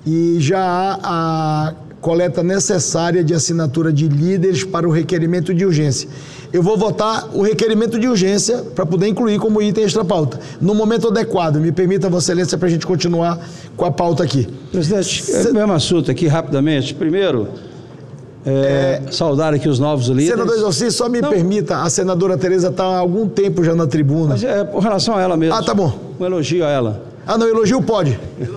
e já há a coleta necessária de assinatura de líderes para o requerimento de urgência. Eu vou votar o requerimento de urgência para poder incluir como item extra-pauta. No momento adequado, me permita, Vossa Excelência, para a gente continuar com a pauta aqui. Presidente, é o mesmo assunto aqui, rapidamente. Primeiro, saudar aqui os novos líderes. Senador Exauci, só me permita, a senadora Tereza está há algum tempo já na tribuna. Mas é com relação a ela mesmo. Ah, tá bom. Um elogio a ela. Ah, não, elogio pode.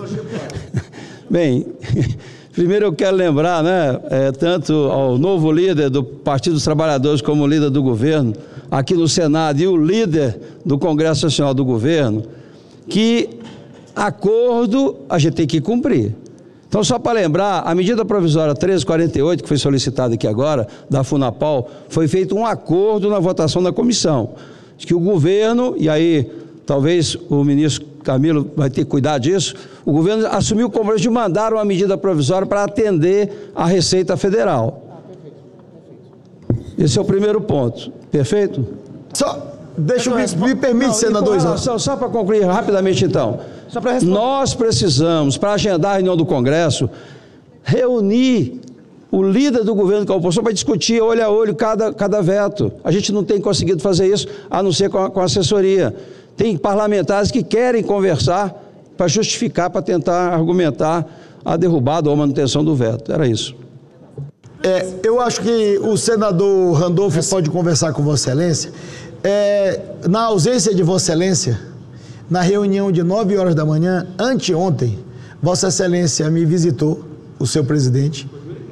Bem, primeiro eu quero lembrar, tanto ao novo líder do Partido dos Trabalhadores como o líder do governo, aqui no Senado, e o líder do Congresso Nacional do Governo, que acordo a gente tem que cumprir. Então, só para lembrar, a medida provisória 1348, que foi solicitada aqui agora, da Funapol, foi feito um acordo na votação da comissão, de que o governo, e aí talvez o ministro Camilo vai ter que cuidar disso, o governo assumiu o compromisso de mandar uma medida provisória para atender a Receita Federal. Esse é o primeiro ponto. Perfeito? Me permite, senador. Só para concluir rapidamente, então. Nós precisamos, para agendar a reunião do Congresso, reunir o líder do governo com a oposição para discutir olho a olho cada veto. A gente não tem conseguido fazer isso, a não ser com a assessoria. Tem parlamentares que querem conversar para justificar, para tentar argumentar a derrubada ou a manutenção do veto. Era isso. Eu acho que o senador Randolph pode conversar com Vossa Excelência. Na ausência de Vossa Excelência, na reunião de 9 horas da manhã, anteontem, Vossa Excelência me visitou, o seu presidente,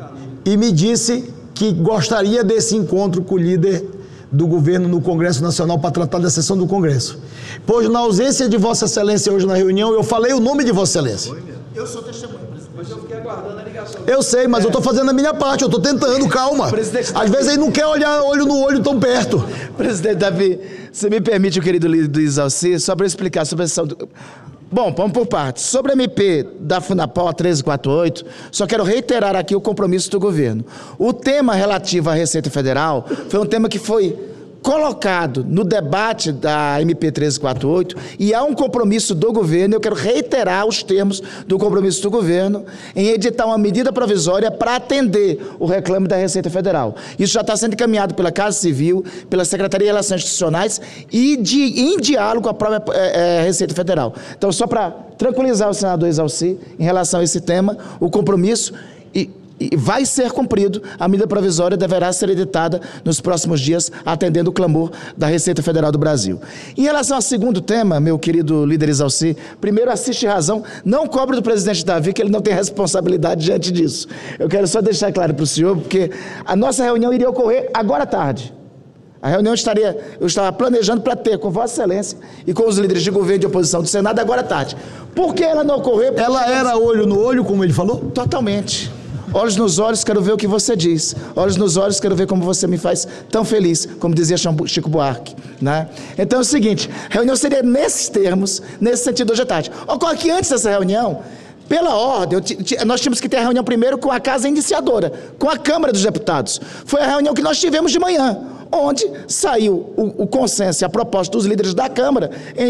e me disse que gostaria desse encontro com o líder do governo no Congresso Nacional para tratar da sessão do Congresso. Pois, na ausência de Vossa Excelência hoje na reunião, eu falei o nome de Vossa Excelência. Eu sou testemunha, presidente. Mas eu fiquei aguardando a ligação. Eu sei, mas eu estou fazendo a minha parte, eu estou tentando, calma. Às vezes ele não quer olhar olho no olho tão perto. Presidente Davi, você me permite, o querido líder Exauci, só para explicar sobre a sessão do... Bom, vamos por partes. Sobre a MP da Funapol 1348, só quero reiterar aqui o compromisso do governo. O tema relativo à Receita Federal foi um tema que foi colocado no debate da MP 1348 e há um compromisso do governo, eu quero reiterar os termos do compromisso do governo em editar uma medida provisória para atender o reclame da Receita Federal. Isso já está sendo encaminhado pela Casa Civil, pela Secretaria de Relações Institucionais e em diálogo com a própria Receita Federal. Então, só para tranquilizar o senador Exauci em relação a esse tema, o compromisso e vai ser cumprido, a medida provisória deverá ser editada nos próximos dias, atendendo o clamor da Receita Federal do Brasil. Em relação ao segundo tema, meu querido líder Exauci, primeiro assiste razão, não cobre do presidente Davi, que ele não tem responsabilidade diante disso. Eu quero só deixar claro para o senhor, porque a nossa reunião iria ocorrer agora à tarde. A reunião eu estava planejando para ter com Vossa Excelência e com os líderes de governo e de oposição do Senado agora à tarde. Por que ela não ocorreu? Ela era olho no olho, como ele falou? Totalmente. Olhos nos olhos, quero ver o que você diz. Olhos nos olhos, quero ver como você me faz tão feliz, como dizia Chico Buarque, né? Então é o seguinte, a reunião seria nesses termos, nesse sentido hoje à tarde. Ocorre que antes dessa reunião, pela ordem, nós tínhamos que ter a reunião primeiro com a casa iniciadora, com a Câmara dos Deputados. Foi a reunião que nós tivemos de manhã, onde saiu o consenso e a proposta dos líderes da Câmara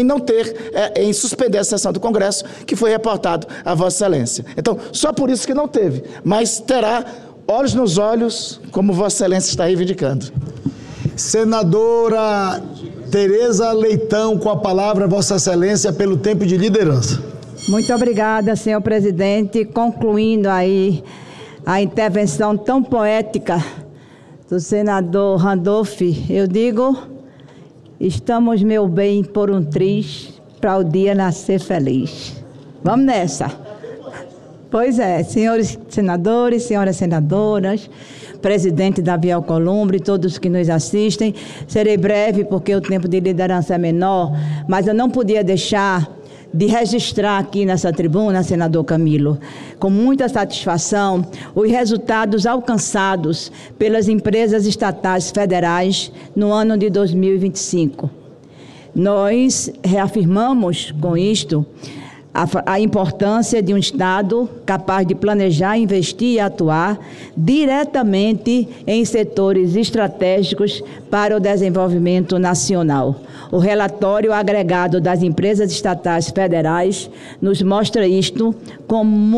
em suspender a sessão do Congresso, que foi reportado a Vossa Excelência. Então, só por isso que não teve, mas terá olhos nos olhos, como Vossa Excelência está reivindicando. Senadora Tereza Leitão, com a palavra, Vossa Excelência, pelo tempo de liderança. Muito obrigada, senhor presidente. Concluindo aí a intervenção tão poética do senador Randolph, eu digo, estamos, meu bem, por um triz, para o dia nascer feliz. Vamos nessa. Pois é, senhores senadores, senhoras senadoras, presidente Davi Alcolumbre, todos que nos assistem, serei breve porque o tempo de liderança é menor, mas eu não podia deixar de registrar aqui nessa tribuna, senador Camilo, com muita satisfação, os resultados alcançados pelas empresas estatais federais no ano de 2025. Nós reafirmamos com isto a importância de um Estado capaz de planejar, investir e atuar diretamente em setores estratégicos para o desenvolvimento nacional. O relatório agregado das empresas estatais federais nos mostra isto com